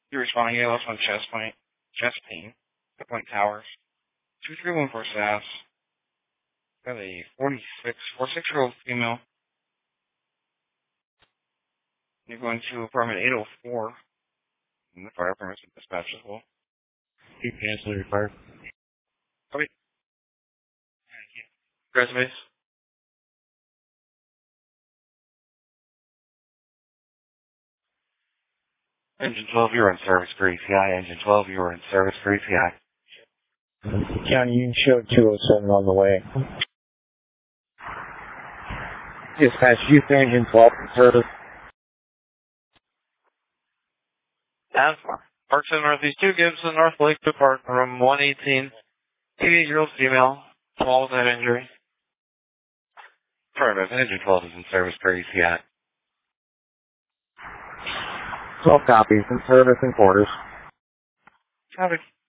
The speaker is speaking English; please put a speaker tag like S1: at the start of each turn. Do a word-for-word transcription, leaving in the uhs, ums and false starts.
S1: You're responding A L S on chest point, chest pain, the point towers. two three one four S A S. Got a forty-six, forty-six-year-old female. You're going to apartment eight oh four. And the fire permits and dispatch as well.
S2: You cancel your fire.
S1: Okay. Thank you. Resumes. Engine twelve, you're in service for E T I. Engine twelve, you're in service for E T I.
S2: County, you showed two oh seven on the way. Dispatch, Houston, Engine twelve in service.
S1: Asthma. Parkson Northeast two, Gibson, North Lake Park, room one eighteen. eighty-eight-year-old female, small with head injury. Affirmative. Engine twelve is in service for E T I.
S2: twelve copies in service and quarters.
S1: Copy.